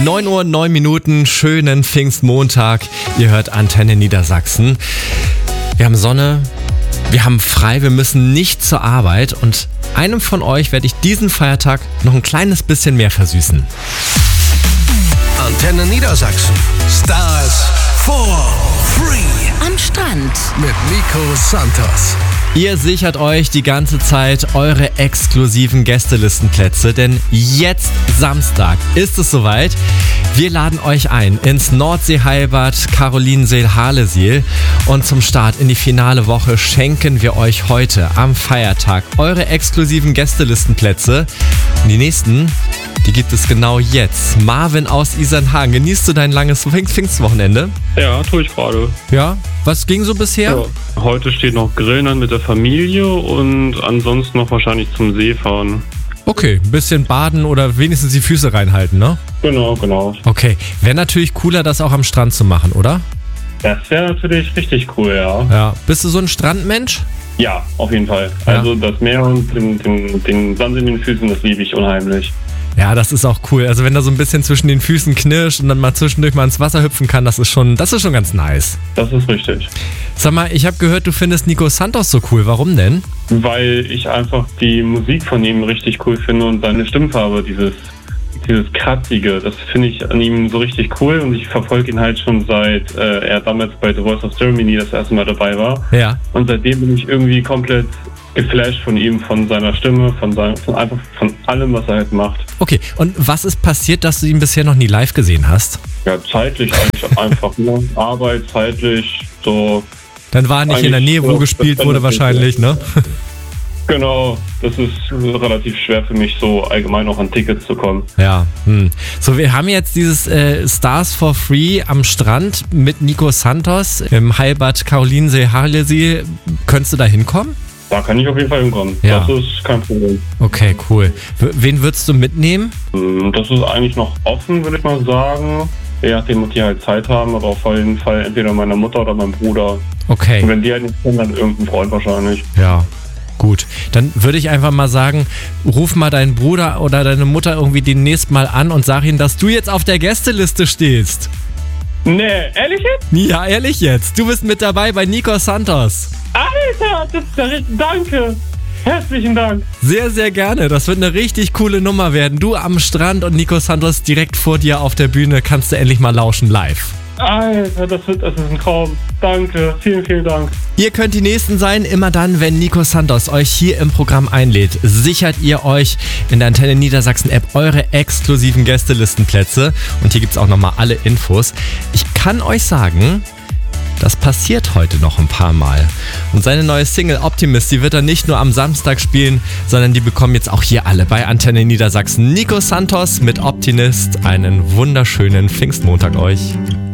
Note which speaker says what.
Speaker 1: 9 Uhr, 9 Minuten, schönen Pfingstmontag. Ihr hört Antenne Niedersachsen. Wir haben Sonne, wir haben frei, wir müssen nicht zur Arbeit und einem von euch werde ich diesen Feiertag noch ein kleines bisschen mehr versüßen.
Speaker 2: Antenne Niedersachsen. Stars for free.
Speaker 3: Am Strand.
Speaker 2: Mit Nico Santos.
Speaker 1: Ihr sichert euch die ganze Zeit eure exklusiven Gästelistenplätze, denn jetzt Samstag ist es soweit. Wir laden euch ein ins Nordsee-Heilbad Carolinensee-Harlesiel und zum Start in die finale Woche schenken wir euch heute am Feiertag eure exklusiven Gästelistenplätze. Und die nächsten, die gibt es genau jetzt. Marvin aus Isernhagen, genießt du dein langes Pfingstwochenende?
Speaker 4: Ja, tue ich gerade.
Speaker 1: Ja? Was ging so bisher?
Speaker 4: Ja. Heute steht noch Grillen an mit der Familie und ansonsten noch wahrscheinlich zum See fahren.
Speaker 1: Okay, ein bisschen baden oder wenigstens die Füße reinhalten, ne?
Speaker 4: Genau.
Speaker 1: Okay, wäre natürlich cooler, das auch am Strand zu machen, oder?
Speaker 4: Das wäre natürlich richtig cool, ja.
Speaker 1: Ja. Bist du so ein Strandmensch?
Speaker 4: Ja, auf jeden Fall.
Speaker 1: Ja.
Speaker 4: Also das Meer und den Sand in den Füßen, das liebe ich unheimlich.
Speaker 1: Ja, das ist auch cool. Also wenn da so ein bisschen zwischen den Füßen knirscht und dann mal zwischendurch mal ins Wasser hüpfen kann, das ist schon ganz nice.
Speaker 4: Das ist richtig.
Speaker 1: Sag mal, ich habe gehört, du findest Nico Santos so cool. Warum denn?
Speaker 4: Weil ich einfach die Musik von ihm richtig cool finde und seine Stimmfarbe, dieses Kratzige, das finde ich an ihm so richtig cool und ich verfolge ihn halt schon seit er damals bei The Voice of Germany das erste Mal dabei war.
Speaker 1: Ja.
Speaker 4: Und seitdem bin ich irgendwie komplett geflasht von ihm, von seiner Stimme, von allem, was er halt macht.
Speaker 1: Okay, und was ist passiert, dass du ihn bisher noch nie live gesehen hast?
Speaker 4: Ja, zeitlich eigentlich einfach nur. Arbeit, zeitlich, so.
Speaker 1: Dann war er nicht in der Nähe, wo gespielt wurde wahrscheinlich, ne?
Speaker 4: Genau, das ist relativ schwer für mich, so allgemein auch an Tickets zu kommen.
Speaker 1: Ja, So, wir haben jetzt dieses Stars for Free am Strand mit Nico Santos im Heilbad Carolinensee-Harlesiel. Könntest du da hinkommen?
Speaker 4: Da kann ich auf jeden Fall hinkommen.
Speaker 1: Ja.
Speaker 4: Das ist kein Problem.
Speaker 1: Okay, cool. Wen würdest du mitnehmen?
Speaker 4: Das ist eigentlich noch offen, würde ich mal sagen. Je nachdem, ob die halt Zeit haben, aber auf jeden Fall entweder meine Mutter oder mein Bruder.
Speaker 1: Okay.
Speaker 4: Und wenn die halt nicht kennen, dann irgendein Freund wahrscheinlich.
Speaker 1: Ja, gut. Dann würde ich einfach mal sagen, ruf mal deinen Bruder oder deine Mutter irgendwie demnächst mal an und sag ihnen, dass du jetzt auf der Gästeliste stehst.
Speaker 4: Nee, ehrlich jetzt?
Speaker 1: Ja, ehrlich jetzt. Du bist mit dabei bei Nico Santos.
Speaker 4: Alter, das ist ja richtig, danke. Herzlichen Dank.
Speaker 1: Sehr, sehr gerne. Das wird eine richtig coole Nummer werden. Du am Strand und Nico Santos direkt vor dir auf der Bühne. Kannst du endlich mal lauschen live.
Speaker 4: Alter, das ist ein Traum. Danke, vielen Dank.
Speaker 1: Ihr könnt die Nächsten sein, immer dann, wenn Nico Santos euch hier im Programm einlädt, sichert ihr euch in der Antenne Niedersachsen App eure exklusiven Gästelistenplätze. Und hier gibt es auch nochmal alle Infos. Ich kann euch sagen, das passiert heute noch ein paar Mal. Und seine neue Single Optimist, die wird er nicht nur am Samstag spielen, sondern die bekommen jetzt auch hier alle bei Antenne Niedersachsen. Nico Santos mit Optimist. Einen wunderschönen Pfingstmontag euch.